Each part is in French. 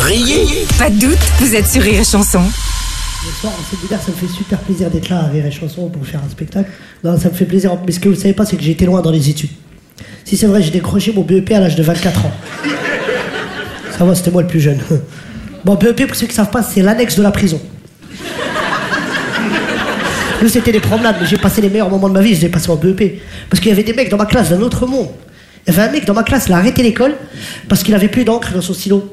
Riez. Pas de doute, vous êtes sur Rire et Chanson. Le soir, on s'est dit, ça me fait super plaisir d'être là à Rire et Chanson pour faire un spectacle. Non, ça me fait plaisir. Mais ce que vous ne savez pas, c'est que j'ai été loin dans les études. Si c'est vrai, j'ai décroché mon BEP à l'âge de 24 ans. Ça va, c'était moi le plus jeune. Bon, BEP, pour ceux qui ne savent pas, c'est l'annexe de la prison. Nous, c'était des promenades, mais j'ai passé les meilleurs moments de ma vie, je les ai passés en BEP. Parce qu'il y avait des mecs dans ma classe d'un autre monde. Il y avait un mec dans ma classe, il a arrêté l'école parce qu'il avait plus d'encre dans son stylo.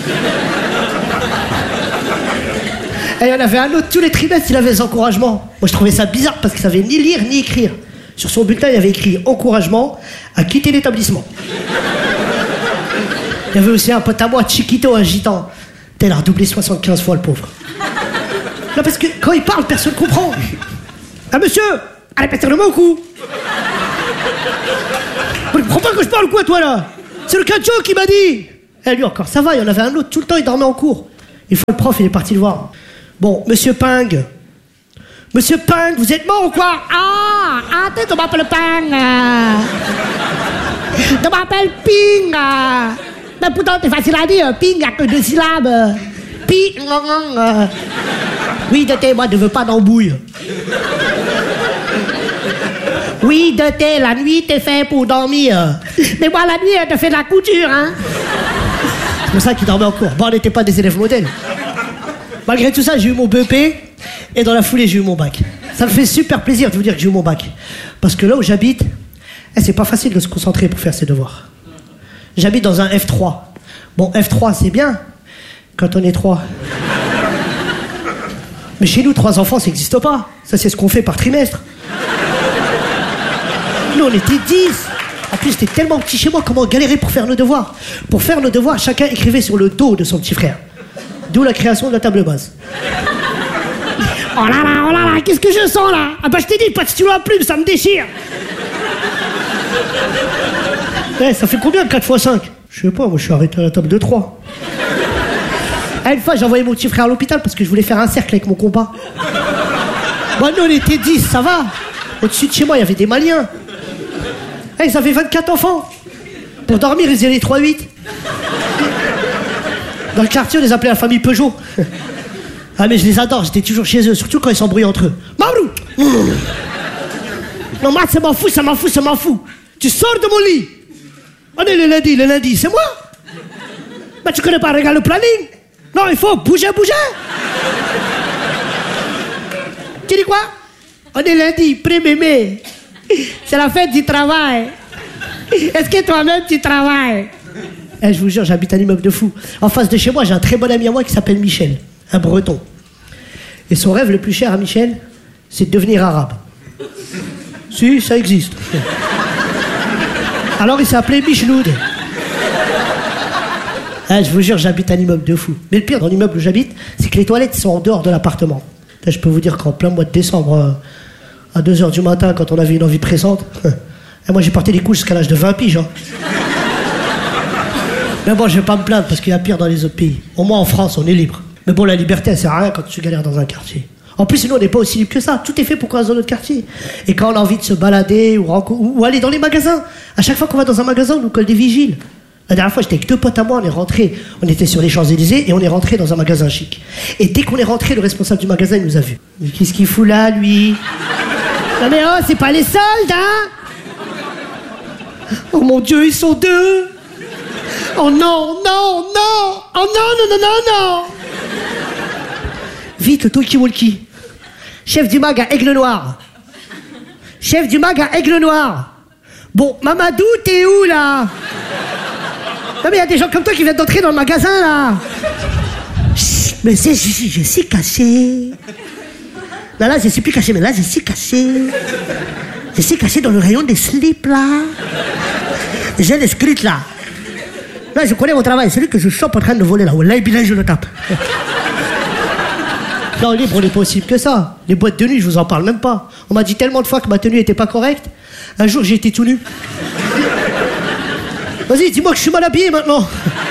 Et il y en avait un autre, tous les trimestres, il avait des encouragements. Moi, je trouvais ça bizarre parce qu'il savait ni lire ni écrire. Sur son bulletin, il avait écrit « Encouragement à quitter l'établissement ». Il y avait aussi un pote à moi, Chiquito, un gitan. Il a redoublé 75 fois, le pauvre. Non, parce que quand il parle, personne ne comprend. Ah, monsieur, allez, passer le mot au cou. Tu comprends pas que je parle ou quoi, toi, là? C'est le cacho qui m'a dit. Et lui encore, ça va, il y en avait un autre, tout le temps, il dormait en cours. Une fois, le prof, il est parti le voir. Bon, monsieur Ping. Monsieur Ping, vous êtes mort ou quoi? Ah, tu m'appelles Ping. Tu m'appelles Ping. Mais pourtant, c'est facile à dire. Ping, il n'y a que 2 syllabes. Ping. Oui, de thé, moi, je ne veux pas d'embouille. Oui, de thé, la nuit, t'es fait pour dormir. Mais moi, la nuit, elle te fait de la couture, hein. C'est pour ça qu'il dormait en cours. Bon, on n'était pas des élèves modèles. Malgré tout ça, j'ai eu mon BEP et dans la foulée, j'ai eu mon bac. Ça me fait super plaisir de vous dire que j'ai eu mon bac. Parce que là où j'habite, c'est pas facile de se concentrer pour faire ses devoirs. J'habite dans un F3. Bon, F3, c'est bien quand on est 3. Mais chez nous, 3 enfants, ça n'existe pas. Ça, c'est ce qu'on fait par trimestre. Nous, on était 10. En plus, c'était tellement petit chez moi, comment on galérait pour faire nos devoirs. Pour faire nos devoirs, chacun écrivait sur le dos de son petit frère. D'où la création de la table basse. Oh là là, qu'est-ce que je sens là? Ah bah je t'ai dit, pas de stylo à plume, ça me déchire. Ça fait combien 4 x 5? Je sais pas, moi je suis arrêté à la table de 3. Une fois, j'ai envoyé mon petit frère à l'hôpital parce que je voulais faire un cercle avec mon compas. Bon, nous on était 10, ça va. Au-dessus de chez moi, il y avait des Maliens. Ils avaient 24 enfants. Pour dormir, ils allaient 3-8. Dans le quartier, on les appelait la famille Peugeot. Ah, mais je les adore, j'étais toujours chez eux, surtout quand ils s'embrouillent entre eux. Maurou! Non, moi, ça m'en fout. Tu sors de mon lit. On est le lundi, c'est moi. Mais tu connais pas, regarde le planning. Non, il faut bouger. Tu dis quoi? On est lundi, 1er mai. C'est la fête du travail. Est-ce que toi-même, tu travailles? Je vous jure, j'habite un immeuble de fou. En face de chez moi, j'ai un très bon ami à moi qui s'appelle Michel, un breton. Et son rêve le plus cher à Michel, c'est de devenir arabe. Si, ça existe. Alors il s'est appelé Micheloud. Je vous jure, j'habite un immeuble de fou. Mais le pire dans l'immeuble où j'habite, c'est que les toilettes sont en dehors de l'appartement. Je peux vous dire qu'en plein mois de décembre, à 2h du matin, quand on avait une envie pressante, moi j'ai porté les couches jusqu'à l'âge de 20 piges. Hein. Mais bon, je vais pas me plaindre parce qu'il y a pire dans les autres pays. Au moins en France, on est libre. Mais bon, la liberté, elle sert à rien quand tu galères dans un quartier. En plus, nous, on n'est pas aussi libre que ça. Tout est fait pour qu'on reste dans notre quartier. Et quand on a envie de se balader ou aller dans les magasins, à chaque fois qu'on va dans un magasin, on nous colle des vigiles. La dernière fois, j'étais avec 2 potes à moi, on était sur les Champs-Élysées et on est rentré dans un magasin chic. Et dès qu'on est rentré, le responsable du magasin, il nous a vus. Mais qu'est-ce qu'il fout là, lui? Non mais oh, c'est pas les soldes, hein? Oh mon Dieu, ils sont 2. Oh non. Oh non. Vite, le talkie-walkie. Chef du mag à Aigle Noir. Bon, Mamadou, t'es où, là? Non, mais il y a des gens comme toi qui viennent d'entrer dans le magasin, là. Chut, mais je suis caché. Non, là, je suis plus caché, mais là, je suis caché. Je suis caché dans le rayon des slips, là. J'ai les scripts, là. Là, je connais mon travail. Celui que je chope en train de voler, là. Là, je le tape. Non, libre, on n'est pas aussi libre que ça. Les boîtes de nuit, je vous en parle même pas. On m'a dit tellement de fois que ma tenue était pas correcte. Un jour, j'ai été tout nu. Vas-y, dis-moi que je suis mal habillé maintenant.